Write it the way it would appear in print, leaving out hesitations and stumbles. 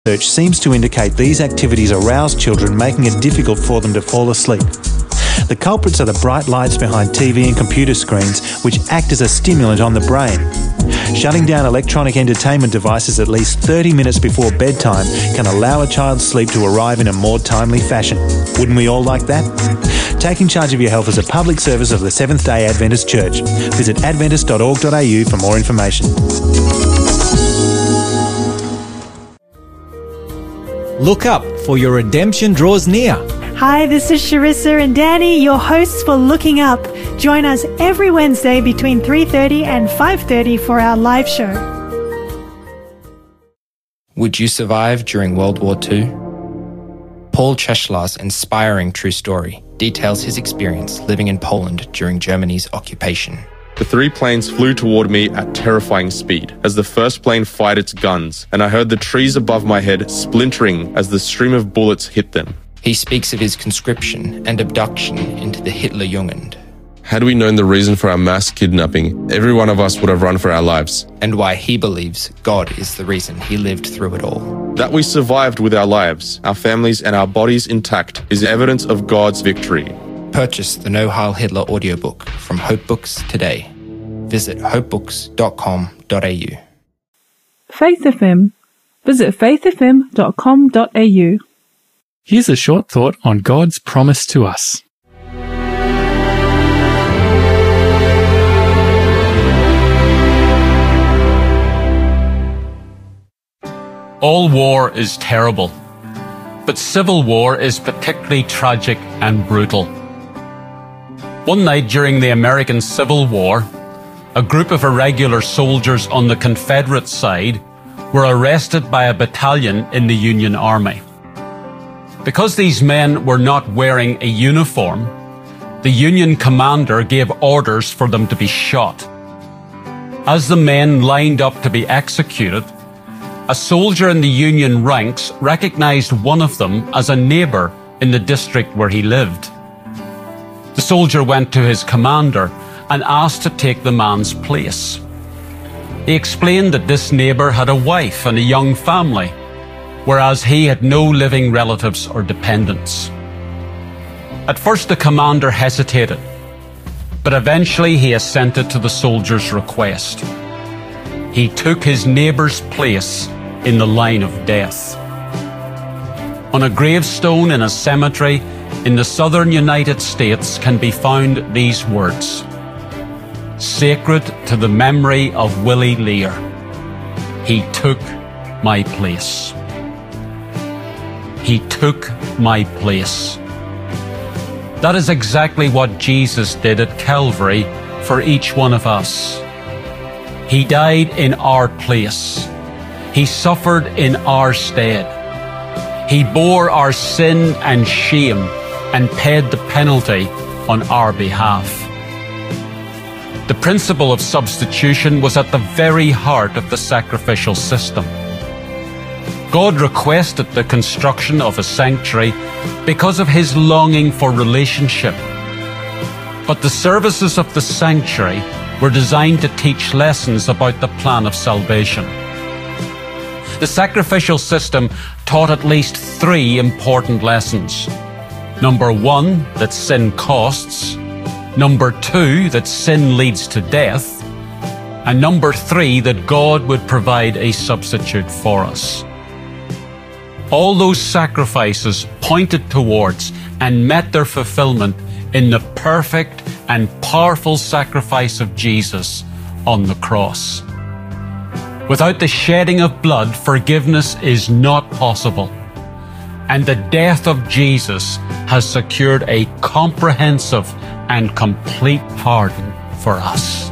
Research seems to indicate these activities arouse children, making it difficult for them to fall asleep. The culprits are the bright lights behind TV and computer screens, which act as a stimulant on the brain. Shutting down electronic entertainment devices at least 30 minutes before bedtime can allow a child's sleep to arrive in a more timely fashion. Wouldn't we all like that? Taking charge of your health is a public service of the Seventh-day Adventist Church. Visit adventist.org.au for more information. Look up, for your redemption draws near. Hi, this is Sharissa and Danny, your hosts for Looking Up. Join us every Wednesday between 3:30 and 5:30 for our live show. Would you survive during World War II? Paul Cheshlar's inspiring true story details his experience living in Poland during Germany's occupation. The three planes flew toward me at terrifying speed as the first plane fired its guns, and I heard the trees above my head splintering as the stream of bullets hit them. He speaks of his conscription and abduction into the Hitlerjugend. Had we known the reason for our mass kidnapping, every one of us would have run for our lives. And why he believes God is the reason he lived through it all. That we survived with our lives, our families, and our bodies intact is evidence of God's victory. Purchase the No Heil Hitler audiobook from Hope Books today. Visit hopebooks.com.au. Faith FM. Visit faithfm.com.au. Here's a short thought on God's promise to us. All war is terrible, but civil war is particularly tragic and brutal. One night during the American Civil War, a group of irregular soldiers on the Confederate side were arrested by a battalion in the Union Army. Because these men were not wearing a uniform, the Union commander gave orders for them to be shot. As the men lined up to be executed, a soldier in the Union ranks recognized one of them as a neighbor in the district where he lived. The soldier went to his commander and asked to take the man's place. He explained that this neighbor had a wife and a young family, whereas he had no living relatives or dependents. At first the commander hesitated, but eventually he assented to the soldier's request. He took his neighbor's place in the line of death. On a gravestone in a cemetery in the southern United States can be found these words: "Sacred to the memory of Willie Lear. He took my place." He took my place. That is exactly what Jesus did at Calvary for each one of us. He died in our place. He suffered in our stead. He bore our sin and shame and paid the penalty on our behalf. The principle of substitution was at the very heart of the sacrificial system. God requested the construction of a sanctuary because of his longing for relationship. But the services of the sanctuary were designed to teach lessons about the plan of salvation. The sacrificial system taught at least 3 important lessons. Number 1, that sin costs. Number 2, that sin leads to death. And number 3, that God would provide a substitute for us. All those sacrifices pointed towards and met their fulfillment in the perfect and powerful sacrifice of Jesus on the cross. Without the shedding of blood, forgiveness is not possible. And the death of Jesus has secured a comprehensive and complete pardon for us.